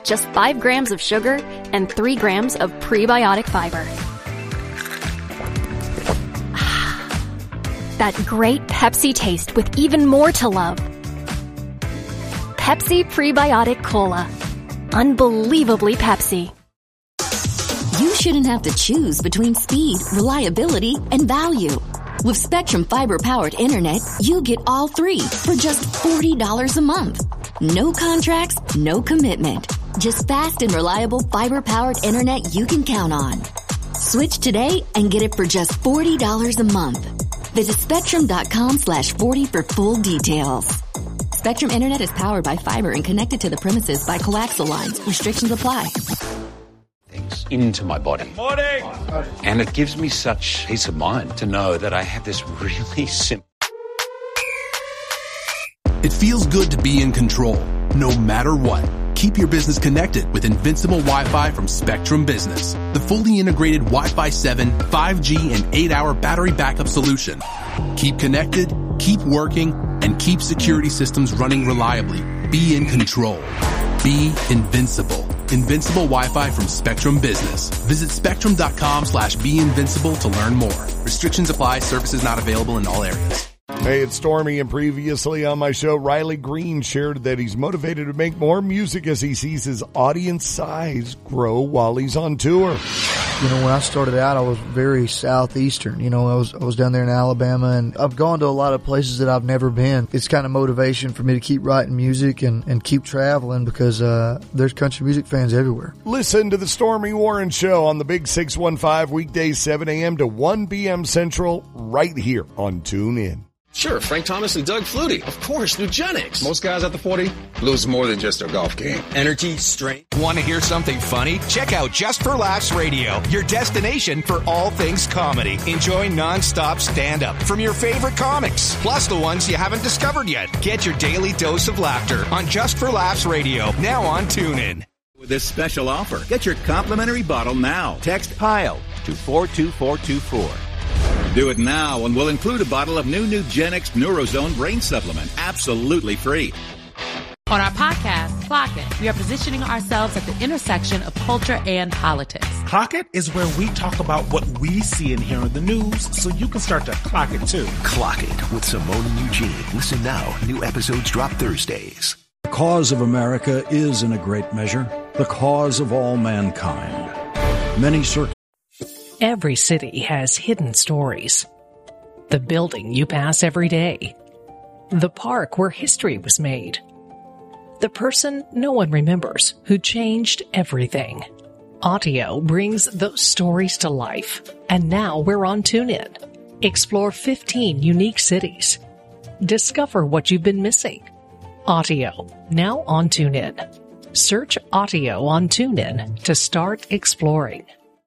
just 5 grams of sugar and 3 grams of prebiotic fiber. That great Pepsi taste with even more to love. Pepsi Prebiotic Cola. Unbelievably Pepsi. You shouldn't have to choose between speed, reliability, and value. With Spectrum Fiber-powered internet, you get all three for just $40 a month. No contracts, no commitment. Just fast and reliable fiber-powered internet you can count on. Switch today and get it for just $40 a month. Visit Spectrum.com/40 for full details. Spectrum Internet is powered by fiber and connected to the premises by coaxial lines. Restrictions apply. Things into my body. Morning! And it gives me such peace of mind to know that I have this really simple... It feels good to be in control, no matter what. Keep your business connected with Invincible Wi-Fi from Spectrum Business, the fully integrated Wi-Fi 7, 5G, and 8-hour battery backup solution. Keep connected, keep working, and keep security systems running reliably. Be in control. Be invincible. Invincible Wi-Fi from Spectrum Business. Visit spectrum.com/beinvincible to learn more. Restrictions apply. Services not available in all areas. Hey, it's Stormy, and previously on my show, Riley Green shared that he's motivated to make more music as he sees his audience size grow while he's on tour. You know, when I started out, I was very southeastern. You know, I was down there in Alabama, and I've gone to a lot of places that I've never been. It's kind of motivation for me to keep writing music and keep traveling because there's country music fans everywhere. Listen to the Stormy Warren Show on the Big 615 weekdays 7 a.m. to 1 p.m. Central right here on TuneIn. Sure, Frank Thomas and Doug Flutie. Of course, Nugenix. Most guys at the 40 lose more than just their golf game. Energy, strength. Want to hear something funny? Check out Just for Laughs Radio, your destination for all things comedy. Enjoy non-stop stand-up from your favorite comics, plus the ones you haven't discovered yet. Get your daily dose of laughter on Just for Laughs Radio, now on TuneIn. With this special offer, get your complimentary bottle now. Text PILE to 42424. Do it now, and we'll include a bottle of new Nugenix Neurozone Brain Supplement, absolutely free. On our podcast, Clock It, we are positioning ourselves at the intersection of culture and politics. Clock It is where we talk about what we see and hear in the news, so you can start to clock it too. Clock It with Simone and Eugene. Listen now. New episodes drop Thursdays. The cause of America is, in a great measure, the cause of all mankind. Many Every city has hidden stories. The building you pass every day. The park where history was made. The person no one remembers who changed everything. Audio brings those stories to life. And now we're on TuneIn. Explore 15 unique cities. Discover what you've been missing. Audio, now on TuneIn. Search Audio on TuneIn to start exploring.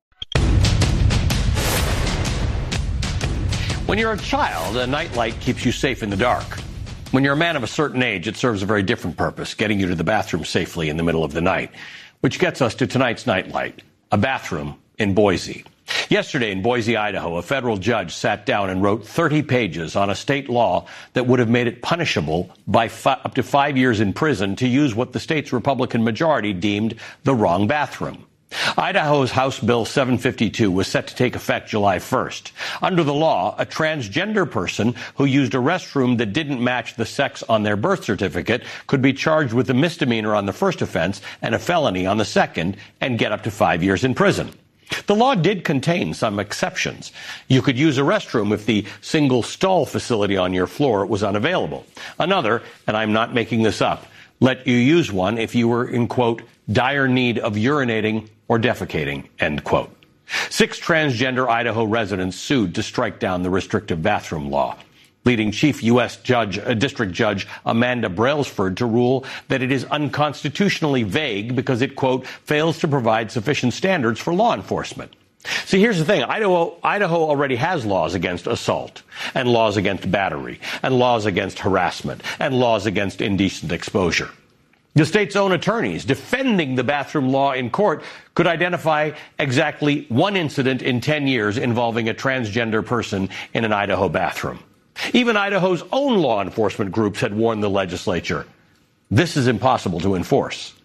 When you're a child, a nightlight keeps you safe in the dark. When you're a man of a certain age, it serves a very different purpose, getting you to the bathroom safely in the middle of the night. Which gets us to tonight's nightlight, a bathroom in Boise. Yesterday in Boise, Idaho, a federal judge sat down and wrote 30 pages on a state law that would have made it punishable by up to 5 years in prison to use what the state's Republican majority deemed the wrong bathroom. Idaho's House Bill 752 was set to take effect July 1st. Under the law, a transgender person who used a restroom that didn't match the sex on their birth certificate could be charged with a misdemeanor on the first offense and a felony on the second and get up to 5 years in prison. The law did contain some exceptions. You could use a restroom if the single stall facility on your floor was unavailable. Another, and I'm not making this up, let you use one if you were in, quote, dire need of urinating or defecating, end quote. 6 transgender Idaho residents sued to strike down the restrictive bathroom law, leading Chief U.S. District Judge Amanda Brailsford to rule that it is unconstitutionally vague because it, quote, fails to provide sufficient standards for law enforcement. See, here's the thing. Idaho already has laws against assault, and laws against battery, and laws against harassment, and laws against indecent exposure. The state's own attorneys defending the bathroom law in court could identify exactly one incident in 10 years involving a transgender person in an Idaho bathroom. Even Idaho's own law enforcement groups had warned the legislature, this is impossible to enforce.